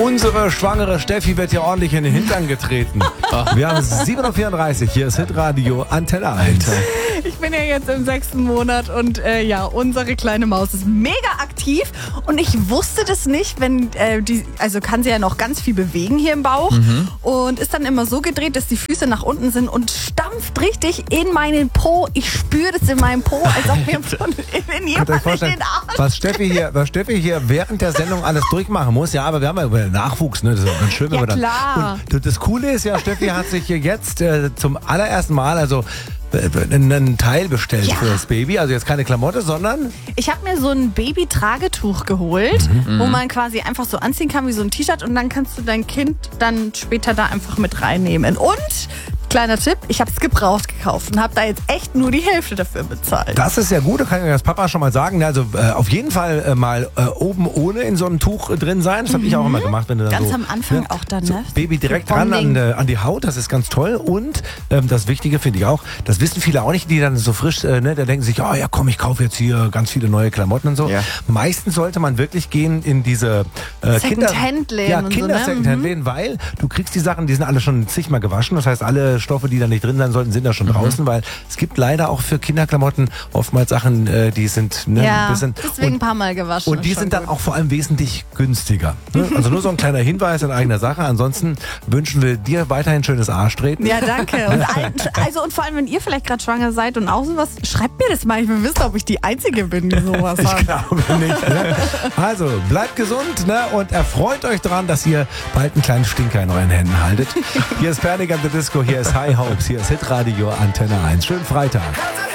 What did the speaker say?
Unsere schwangere Steffi wird hier ordentlich in den Hintern getreten. Wir haben 7.34 Uhr, hier ist Hitradio Antenne 1. Ich bin ja jetzt im 6. Monat und unsere kleine Maus ist mega aktiv und ich wusste das nicht, wenn also kann sie ja noch ganz viel bewegen hier im Bauch und ist dann immer so gedreht, dass die Füße nach unten sind und stampft richtig in meinen Po. Ich spüre das in meinem Po, als ob mir in jemand in den Arsch. Was Steffi hier während der Sendung alles durchmachen muss, ja, aber wir haben ja über Nachwuchs, ne? Das ist auch ganz schön, wenn wir dann. Klar. Und das Coole ist ja, Steffi hat sich hier jetzt zum allerersten Mal, also einen Teil bestellt für das Baby. Also jetzt keine Klamotte, sondern... Ich habe mir so ein Baby-Tragetuch geholt, wo man quasi einfach so anziehen kann wie so ein T-Shirt und dann kannst du dein Kind dann später da einfach mit reinnehmen. Und, kleiner Tipp, ich habe es gebraucht gekauft und habe da jetzt echt nur die Hälfte dafür bezahlt. Das ist ja gut, da kann ich als Papa schon mal sagen. Also auf jeden Fall mal oben ohne in so einem Tuch drin sein. Das habe ich auch immer gemacht. Wenn du dann Ganz so, am Anfang auch dann, so ne? Baby direkt ran an die Haut, das ist ganz toll. Und das Wichtige finde ich auch, das wissen viele auch nicht, die dann so frisch, da denken sich, oh ja komm, ich kaufe jetzt hier ganz viele neue Klamotten und so. Ja. Meistens sollte man wirklich gehen in diese Second-Hand-Läden Kinder-Second-Hand-Läden, weil du kriegst die Sachen, die sind alle schon zigmal gewaschen. Das heißt, alle Stoffe, die da nicht drin sein sollten, sind da schon draußen, weil es gibt leider auch für Kinderklamotten oftmals Sachen, die sind deswegen ein paar Mal gewaschen. Und die sind dann auch vor allem wesentlich günstiger. Ne? Also nur so ein kleiner Hinweis in eigener Sache. Ansonsten wünschen wir dir weiterhin schönes Arschtreten. Ja, danke. Und vor allem, wenn ihr vielleicht gerade schwanger seid und auch sowas, schreibt mir das mal. Ich will wissen, ob ich die Einzige bin, die sowas hat. Ich glaube nicht. Ne? Also, bleibt gesund, ne? Und erfreut euch daran, dass ihr bald einen kleinen Stinker in euren Händen haltet. Hier ist Panic at the Disco, hier ist High Hopes, hier ist Hitradio Antenne 1. Schönen Freitag.